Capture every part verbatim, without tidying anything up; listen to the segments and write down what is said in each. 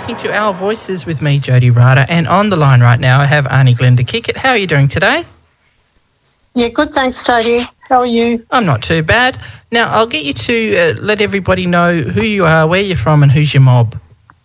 listening to Our Voices with me, Jody Rada, and on the line right now I have Aunty Glenda Kickett. How are you doing today? Yeah, good, thanks, Jody. How are you? I'm not too bad. Now, I'll get you to uh, let everybody know who you are, where you're from and who's your mob.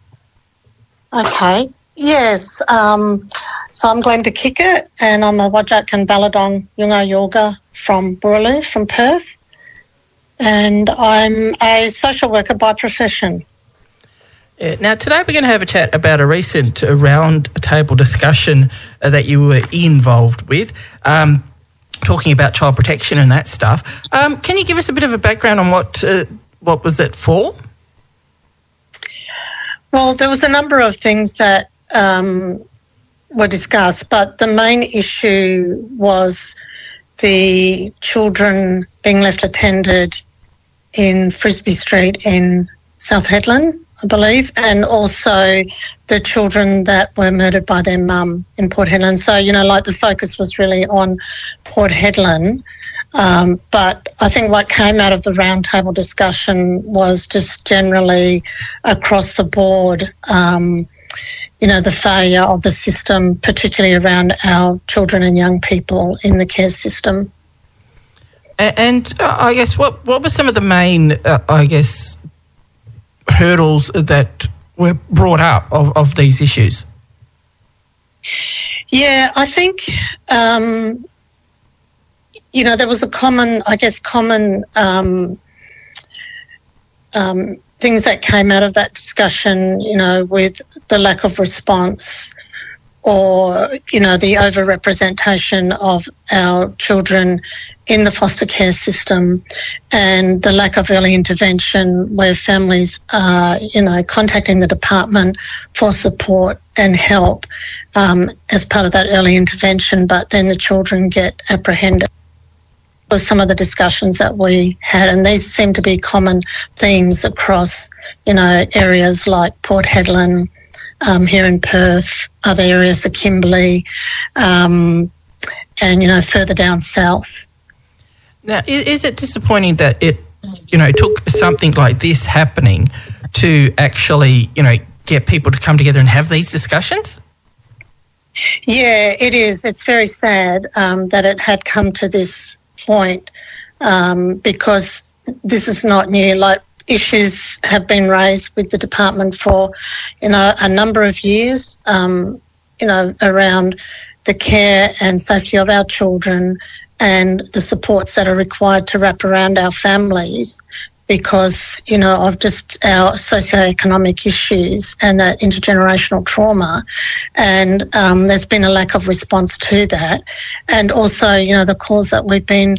Okay, yes. Um, so I'm Glenda Kickett and I'm a Whadjuk and Balladong Yunga Yorga from Boorloo, from Perth. And I'm a social worker by profession. Uh, now, today we're going to have a chat about a recent uh, round table discussion uh, that you were involved with, um, talking about child protection and that stuff. Um, can you give us a bit of a background on what uh, what was it for? Well, there was a number of things that um, were discussed, but the main issue was the children being left attended in Frisbee Street in South Hedland, I believe, and also the children that were murdered by their mum in Port Hedland. So, you know, like the focus was really on Port Hedland. Um, but I think what came out of the roundtable discussion was just generally across the board, um, you know, the failure of the system, particularly around our children and young people in the care system. And uh, I guess what, what were some of the main, uh, I guess, hurdles that were brought up of, of these issues? Yeah, I think, um, you know, there was a common, I guess, common um, um, things that came out of that discussion, you know, with the lack of response or, you know, the overrepresentation of our children in the foster care system and the lack of early intervention where families are, you know, contacting the department for support and help um, as part of that early intervention, but then the children get apprehended. Was some of the discussions that we had, and these seem to be common themes across, you know, areas like Port Hedland, um, here in Perth, other areas of Kimberley, um, and, you know, further down south. Now, is, is it disappointing that it, you know, took something like this happening to actually, you know, get people to come together and have these discussions? Yeah, it is. It's very sad um, that it had come to this point um, because this is not new. Like, issues have been raised with the department for, you know, a number of years, um, you know, around the care and safety of our children and the supports that are required to wrap around our families because, you know, of just our socioeconomic issues and that intergenerational trauma. And um, there's been a lack of response to that. And also, you know, the calls that we've been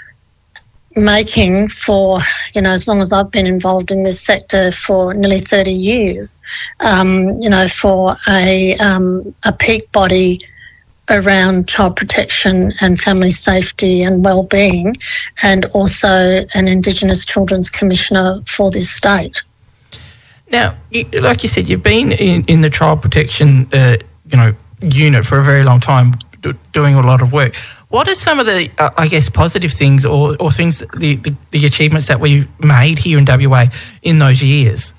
making for, you know, as long as I've been involved in this sector for nearly thirty years, um, you know, for a, um, a peak body around child protection and family safety and wellbeing, and also an Indigenous Children's Commissioner for this state. Now, like you said, you've been in, in the child protection, uh, you know, unit for a very long time, do, doing a lot of work. What are some of the, uh, I guess, positive things or, or things, the, the, the achievements that we've made here in W A in those years?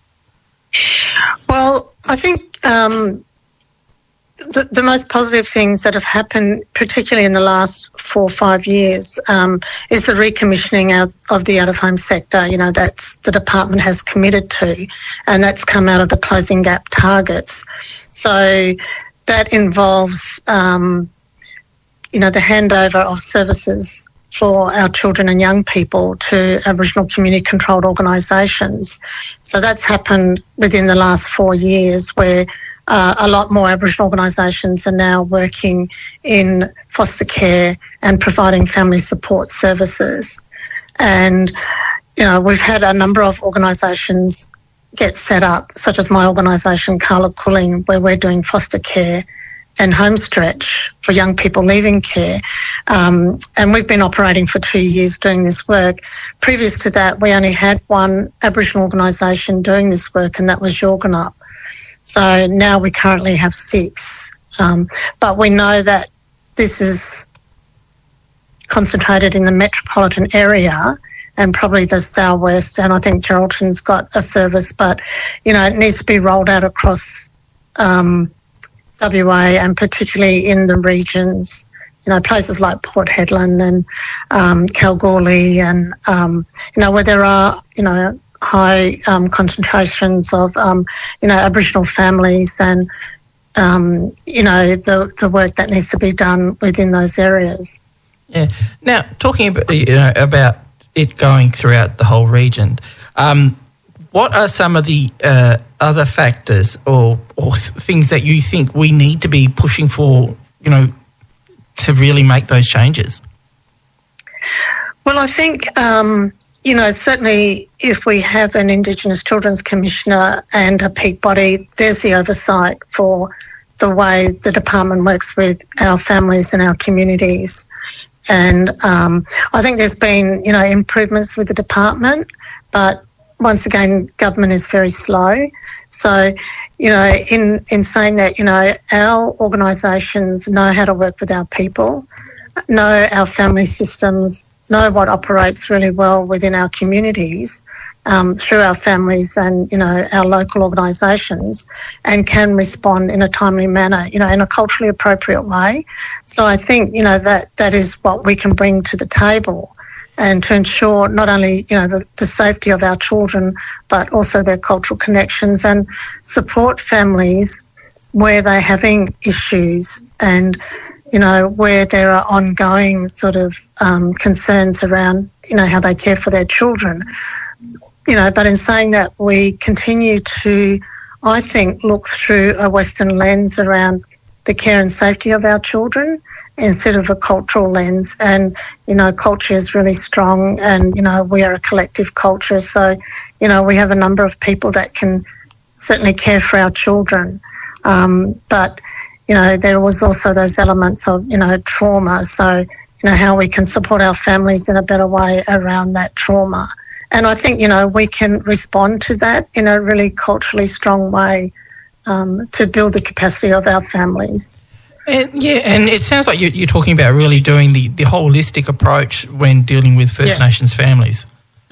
Well, I think um, the, the most positive things that have happened, particularly in the last four or five years, um, is the recommissioning of, of the out-of-home sector. You know, that's the department has committed to, and that's come out of the closing gap targets. So that involves um, you know, the handover of services for our children and young people to Aboriginal community-controlled organisations. So that's happened within the last four years where uh, a lot more Aboriginal organisations are now working in foster care and providing family support services. And, you know, we've had a number of organisations get set up, such as my organisation, Carla Cooling, where we're doing foster care and homestretch for young people leaving care. Um, and we've been operating for two years doing this work. Previous to that, we only had one Aboriginal organisation doing this work, and that was Yorganup. So now we currently have six. Um, but we know that this is concentrated in the metropolitan area and probably the southwest. And I think Geraldton's got a service, but, you know, it needs to be rolled out across um, W A and particularly in the regions, you know, places like Port Hedland and um, Kalgoorlie and, um, you know, where there are, you know, high um, concentrations of, um, you know, Aboriginal families and, um, you know, the, the work that needs to be done within those areas. Yeah. Now, talking about, you know, about it going throughout the whole region, um, what are some of the uh, other factors or, or things that you think we need to be pushing for, you know, to really make those changes? Well, I think, um, you know, certainly if we have an Indigenous Children's Commissioner and a peak body, there's the oversight for the way the department works with our families and our communities. And um, I think there's been, you know, improvements with the department, but once again, government is very slow. So, you know, in, in saying that, you know, our organisations know how to work with our people, know our family systems, know what operates really well within our communities um, through our families and, you know, our local organisations, and can respond in a timely manner, you know, in a culturally appropriate way. So I think, you know, that that is what we can bring to the table, and to ensure not only, you know, the, the safety of our children, but also their cultural connections, and support families where they're having issues and, you know, where there are ongoing sort of um, concerns around, you know, how they care for their children. You know, but in saying that, we continue to, I think, look through a Western lens around the care and safety of our children instead of a cultural lens. And, you know, culture is really strong, and, you know, we are a collective culture. So, you know, we have a number of people that can certainly care for our children. Um, but, you know, there was also those elements of, you know, trauma. So, you know, how we can support our families in a better way around that trauma. And I think, you know, we can respond to that in a really culturally strong way um, to build the capacity of our families. And, yeah, and it sounds like you're, you're talking about really doing the, the holistic approach when dealing with First yeah. Nations families.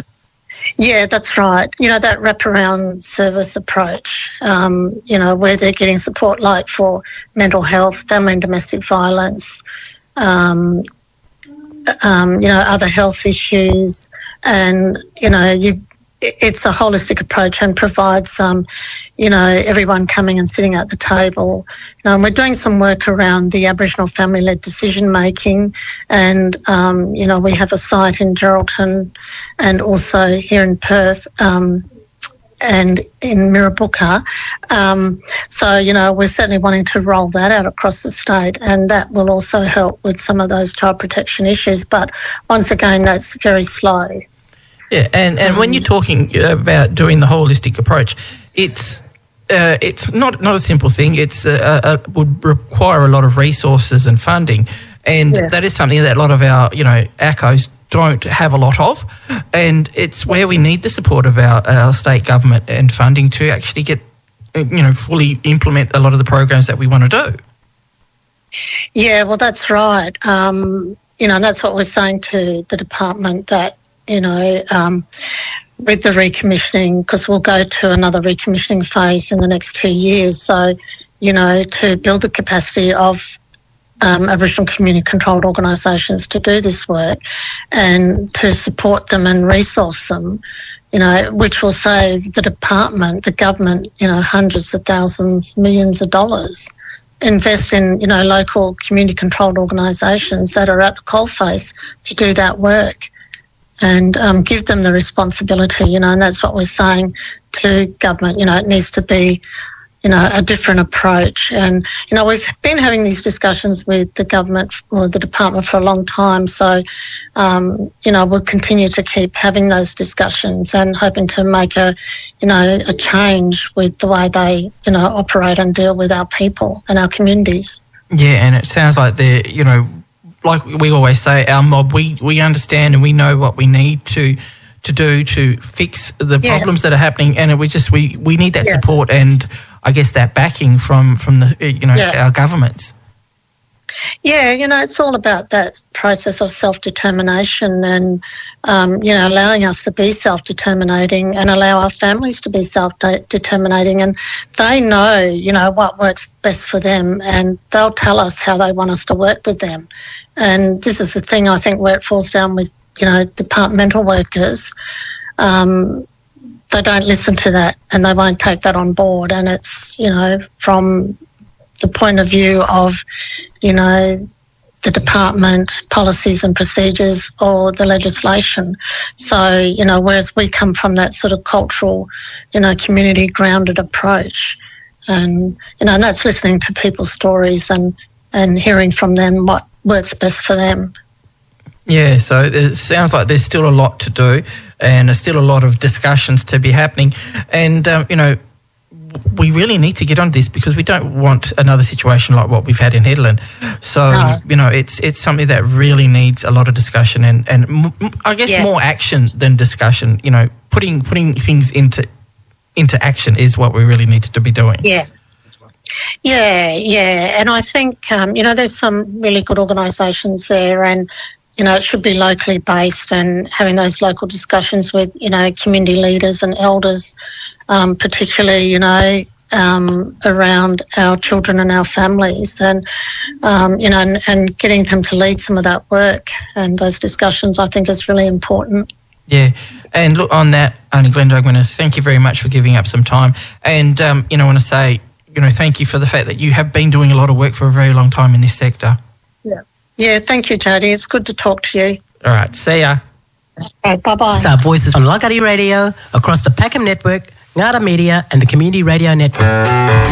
Yeah, that's right. You know, that wraparound service approach, um, you know, where they're getting support like for mental health, family and domestic violence, um, um, you know, other health issues, and, you know, you it's a holistic approach and provides, um, you know, everyone coming and sitting at the table. You know, and we're doing some work around the Aboriginal family-led decision-making, and, um, you know, we have a site in Geraldton and also here in Perth um, and in Mirrabooka. Um, so, you know, we're certainly wanting to roll that out across the state, and that will also help with some of those child protection issues. But once again, that's very slow. Yeah, and, and when you're talking about doing the holistic approach, it's uh, it's not, not a simple thing. It's uh, uh, would require a lot of resources and funding, and yes. that is something that a lot of our, you know, A C Os don't have a lot of, and it's where we need the support of our, our state government and funding to actually get, you know, fully implement a lot of the programs that we want to do. Yeah, well, that's right. Um, you know, that's what we're saying to the department, that, you know, um, with the recommissioning, because we'll go to another recommissioning phase in the next two years. So, you know, to build the capacity of um, Aboriginal community-controlled organisations to do this work and to support them and resource them, you know, which will save the department, the government, you know, hundreds of thousands, millions of dollars. Invest in, you know, local community-controlled organisations that are at the coalface to do that work. And um, give them the responsibility, you know, and that's what we're saying to government. You know, it needs to be, you know, a different approach. And, you know, we've been having these discussions with the government or the department for a long time. So, um, you know, we'll continue to keep having those discussions and hoping to make a, you know, a change with the way they, you know, operate and deal with our people and our communities. Yeah, and it sounds like they're, you know, like we always say, our mob, we, we understand and we know what we need to to do to fix the yeah. problems that are happening, and it we just we, we need that yes. support and I guess that backing from from the, you know, yeah. our governments. Yeah, you know, it's all about that process of self-determination and, um, you know, allowing us to be self-determinating and allow our families to be self-determinating. And they know, you know, what works best for them, and they'll tell us how they want us to work with them. And this is the thing, I think, where it falls down with, you know, departmental workers. Um, they don't listen to that and they won't take that on board. And it's, you know, from the point of view of, you know, the department policies and procedures or the legislation. So, you know, whereas we come from that sort of cultural, you know, community grounded approach. And, you know, and that's listening to people's stories and, and hearing from them what works best for them. Yeah, so it sounds like there's still a lot to do and there's still a lot of discussions to be happening. And, um, you know, we really need to get on this because we don't want another situation like what we've had in Hedland. So, No. you know, it's it's something that really needs a lot of discussion and, and m- m- I guess Yeah. more action than discussion. You know, putting putting things into into action is what we really need to be doing. Yeah. Yeah, yeah. And I think, um, you know, there's some really good organisations there and, you know, it should be locally based and having those local discussions with, you know, community leaders and elders, um, particularly, you know, um, around our children and our families and, um, you know, and, and getting them to lead some of that work and those discussions I think is really important. Yeah, and look, on that, Aunty Glenda, I'm going to thank you very much for giving up some time. And, um, you know, I want to say, you know, thank you for the fact that you have been doing a lot of work for a very long time in this sector. Yeah. Yeah, thank you, Jodie. It's good to talk to you. All right, see ya. Okay, bye-bye. It's our voices on Langkawi Radio, across the Peckham Network, Ngada Media and the Community Radio Network.